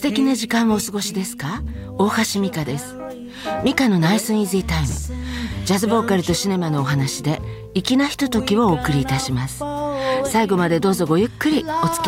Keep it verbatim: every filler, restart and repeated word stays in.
敵な時間をお過ごしですか？大橋美香です。美香のナイスイージータイム。ジャズボーカルとシネマのお話で粋なひとときをお送りいたします。最後までどうぞごゆっくりお付き合い